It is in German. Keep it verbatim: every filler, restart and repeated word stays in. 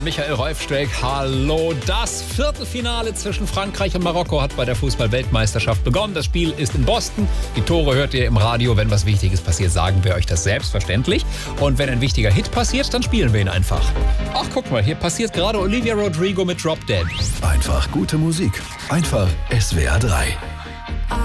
Michael Rolfstreck, hallo. Das Viertelfinale zwischen Frankreich und Marokko hat bei der Fußball-Weltmeisterschaft begonnen. Das Spiel ist in Boston. Die Tore hört ihr im Radio. Wenn was Wichtiges passiert, sagen wir euch das selbstverständlich. Und wenn ein wichtiger Hit passiert, dann spielen wir ihn einfach. Ach, guck mal, hier passiert gerade Olivia Rodrigo mit Drop Dead. Einfach gute Musik. Einfach S W R drei.